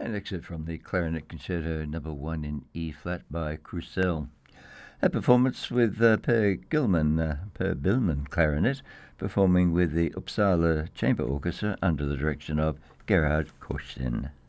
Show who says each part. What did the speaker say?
Speaker 1: An excerpt from the Clarinet Concerto No. 1 in E-flat by Krusell. A performance with Per Billman clarinet, performing with the Uppsala Chamber Orchestra under the direction of Gerhard Korstin.